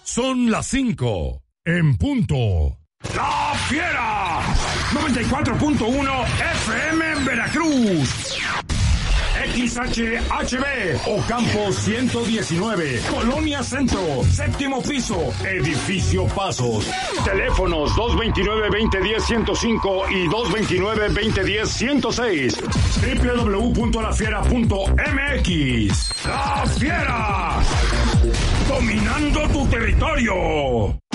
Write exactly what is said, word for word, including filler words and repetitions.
Son las cinco en punto. ¡La Fiera! noventa y cuatro punto uno F M en Veracruz. X H H B, Ocampo ciento diecinueve, Colonia Centro, séptimo piso, Edificio Pasos. Teléfonos dos veintinueve, veinte diez, ciento cinco y dos veintinueve, veinte diez, ciento seis. doble u doble u doble u punto la fiera punto m x. ¡La Fiera! Dominando tu territorio.